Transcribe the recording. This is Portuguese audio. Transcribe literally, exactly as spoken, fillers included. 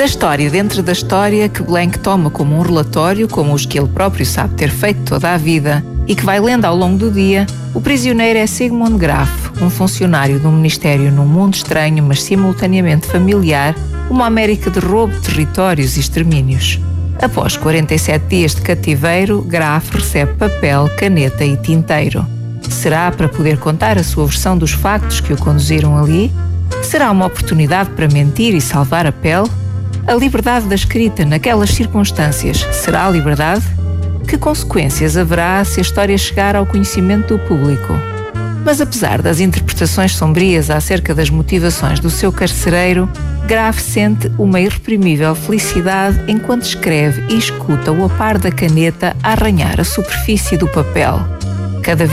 Na história dentro da história que Blank toma como um relatório, como os que ele próprio sabe ter feito toda a vida e que vai lendo ao longo do dia, o prisioneiro é Sigmund Graf, um funcionário de um ministério num mundo estranho, mas simultaneamente familiar, uma América de roubo, territórios e extermínios. Após quarenta e sete dias de cativeiro, Graf recebe papel, caneta e tinteiro. Será para poder contar a sua versão dos factos que o conduziram ali? Será uma oportunidade para mentir e salvar a pele? A liberdade da escrita naquelas circunstâncias será a liberdade? Que consequências haverá se a história chegar ao conhecimento do público? Mas apesar das interpretações sombrias acerca das motivações do seu carcereiro, Graf sente uma irreprimível felicidade enquanto escreve e escuta-o a par da caneta a arranhar a superfície do papel. Cada